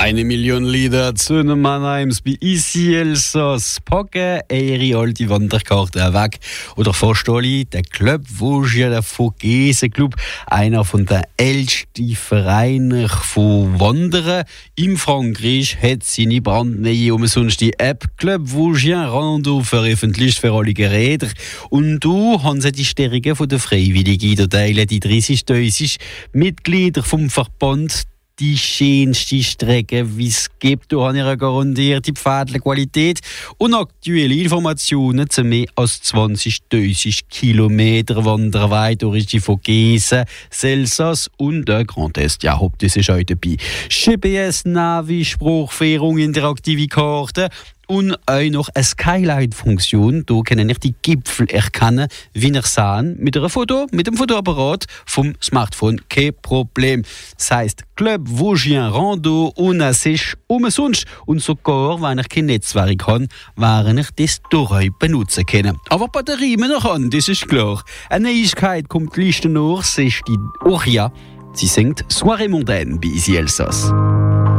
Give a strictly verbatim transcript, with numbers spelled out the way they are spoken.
Eine Million Lieder zu den Mannheims bei Ici Elsass. Packen ihre alte Wanderkarte weg. Oder Vorstoli, der Club Vosgien, der Vogesen Club, einer von den ältesten Vereinen von Wandern in Frankreich, hat seine brandneue umsonst die App Club Vosgien Rando veröffentlicht für alle Geräte. Und du hast die Stärke von der Freiwilligen teilen die dreißigtausend Mitglieder vom Verband die schönste Strecke, wie es gibt. Du hast eine garantierte Pfadlerqualität und aktuelle Informationen zu mehr als zwanzigtausend Kilometer Wanderweg durch die Vogesen, Elsass und der Grand Est. Ja, hopp, das ist heute dabei. G P S, Navi, Spruchführung, interaktive Karte und auch noch eine Skyline-Funktion. Da können ich die Gipfel erkennen, wie ich sehen, mit einem Foto, mit dem Fotoapparat vom Smartphone. Kein Problem. Das heisst, Club Vosgien Rando und es ist umsonst. Und sogar, wenn ich kein Netzwerk habe, werden ich das durchaus benutzen können. Aber Batterie noch an, das ist klar. Eine Neuigkeit kommt die Liste nach, es ist die Oria. Sie singt Soirée mondaine bei Ici Elsass.